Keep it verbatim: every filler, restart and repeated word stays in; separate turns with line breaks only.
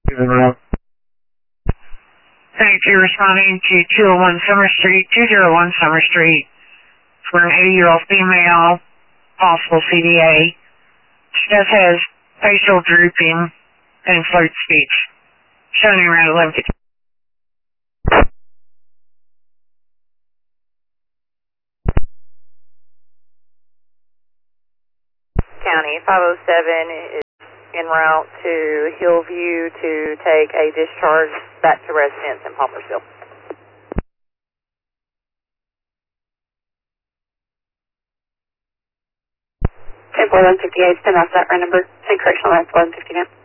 Thank you. Responding to two oh one Summer Street, two oh one Summer Street for an eighty-year-old female, possible C D A. She does have facial drooping and slurred speech. Showing around eleven fifty.
County five oh seven is en route to Hillview to take a discharge back to residence in Palmersville. ten four one fifty-eight, send off that right number. Take correctional, that's eleven fifty now.